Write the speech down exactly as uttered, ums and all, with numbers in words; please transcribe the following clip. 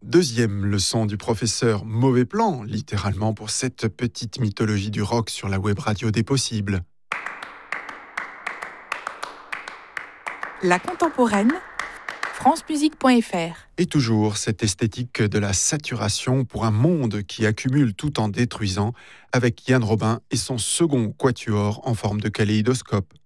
Deuxième leçon du professeur Mauvais Plan, littéralement pour cette petite mythologie du rock sur la web radio des possibles. La contemporaine, france musique point f r. Et toujours cette esthétique de la saturation pour un monde qui accumule tout en détruisant, avec Yann Robin et son second quatuor en forme de kaléidoscope.